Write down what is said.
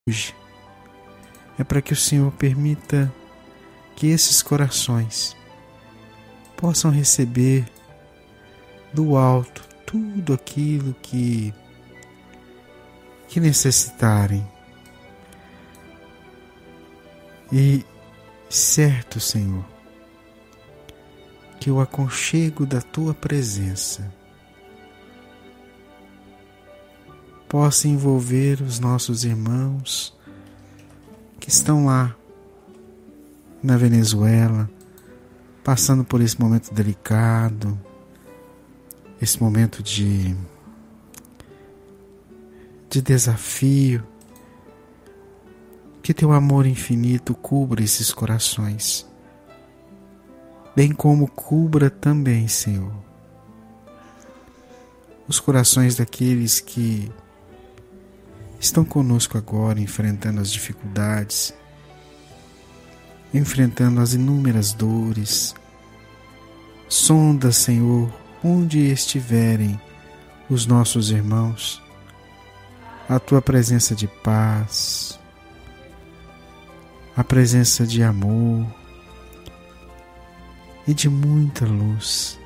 hoje é para que o Senhor permita que esses corações possam receber do alto tudo aquilo que necessitarem. E certo, Senhor, que o aconchego da Tua presença possa envolver os nossos irmãos que estão lá na Venezuela, passando por esse momento delicado, esse momento de desafio. Que Teu amor infinito cubra esses corações, bem como cubra também, Senhor, os corações daqueles que estão conosco agora, enfrentando as dificuldades, enfrentando as inúmeras dores. Sonda, Senhor, onde estiverem os nossos irmãos, a Tua presença de paz, a presença de amor e de muita luz